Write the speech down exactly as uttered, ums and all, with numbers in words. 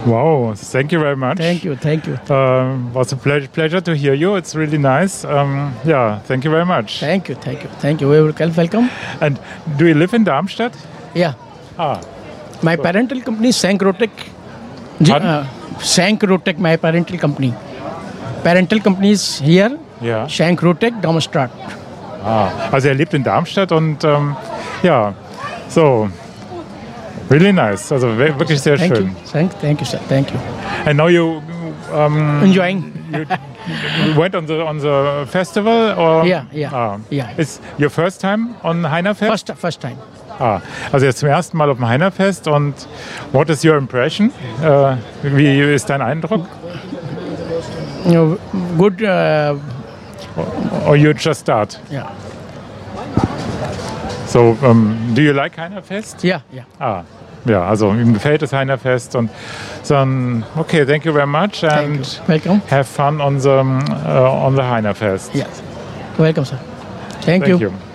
Wow, thank you very much. Thank you, thank you. Um, was a pleasure, pleasure to hear you. It's really nice. Um, yeah, thank you very much. Thank you, thank you, thank you. Welcome, welcome. And do you live in Darmstadt? Yeah. Ah, My parental company is Sankrotec. Pardon? Uh, Sankrotec, my parental company. Parental company is here. ja. Sankrotec, Darmstadt. Ah, also er lebt in Darmstadt und ähm, ja, so. Really nice. Also wir- wirklich sehr Thank schön. you. Thank, thank you, sir. Thank you. And now you um, Enjoying. you went on the on the festival or Yeah, yeah, Ah. yeah. It's your first time on Heinerfest? First, first time. Ah, also jetzt zum ersten Mal auf dem Heinerfest und what is your impression? Äh, wie ist dein Eindruck? You know, good. Uh, Or you just start? yeah, So, um, do you like Heinerfest? yeah, yeah. Ah, ja, also ihm gefällt das Heinerfest und dann, okay, thank you very much Thank and you. Welcome. have fun on the, uh, on the Heinerfest. Yes. Welcome, sir. Thank, Thank you. you.